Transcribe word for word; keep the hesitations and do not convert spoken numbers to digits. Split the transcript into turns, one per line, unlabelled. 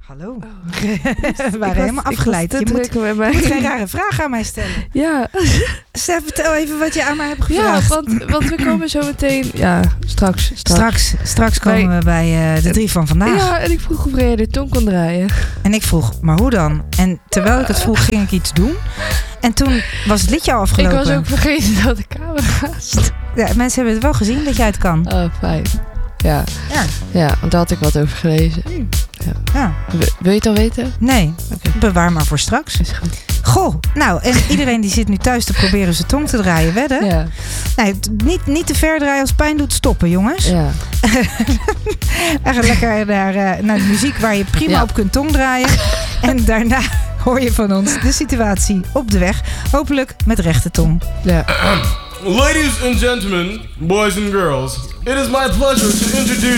Hallo. Oh. We waren helemaal afgeleid. Je moet, je moet geen rare vragen aan mij stellen.
Ja.
Stef, vertel even wat je aan mij hebt gevraagd.
Ja, want, want we komen zo meteen... Ja, straks. Straks,
straks, straks komen wij, we bij uh, de drie van vandaag.
Ja, en ik vroeg of jij de tong kon draaien.
En ik vroeg, maar hoe dan? En terwijl ik het vroeg, ging ik iets doen. En toen was het liedje al afgelopen.
Ik was ook vergeten dat de camera stond.
Ja, mensen hebben het wel gezien dat jij het kan.
Oh, fijn. Ja.
Ja.
Ja, want daar had ik wat over gelezen. Ja.
Ja.
Wil je het al weten?
Nee,
okay.
Bewaar maar voor straks.
Is goed.
Goh, nou, en iedereen die zit nu thuis te proberen zijn tong te draaien, wedden?
Ja.
Nee, niet, niet te ver draaien als pijn doet, stoppen, jongens.
Ja.
En ga lekker naar, uh, naar de muziek waar je prima ja. op kunt tong draaien. En daarna hoor je van ons de situatie op de weg. Hopelijk met rechte tong.
Ja.
Ladies and gentlemen, boys and girls, it is my pleasure to introduce